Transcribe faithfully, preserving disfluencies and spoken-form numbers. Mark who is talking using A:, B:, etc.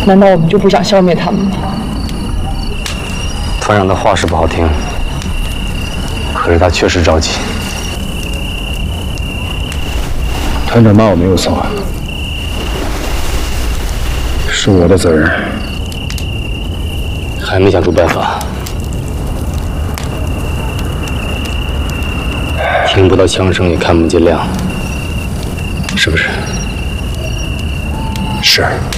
A: 难道我们就不想消灭他们吗？
B: 团长的话是不好听，可是他确实着急。
C: 团长骂我没有错，是我的责任。
B: 还没想出办法，听不到枪声，也看不见亮，是不是？
C: 是。